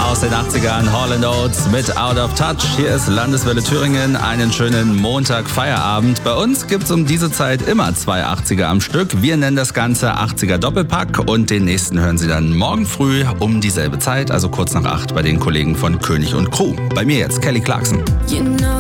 aus den 80ern, Hall & Oates mit Out of Touch. Hier ist Landeswelle Thüringen, einen schönen Montag Feierabend. Bei uns gibt's um diese Zeit immer 2 80er am Stück. Wir nennen das Ganze 80er Doppelpack und den nächsten hören Sie dann morgen früh um dieselbe Zeit, also kurz nach 8 bei den Kollegen von König und Crew. Bei mir jetzt Kelly Clarkson.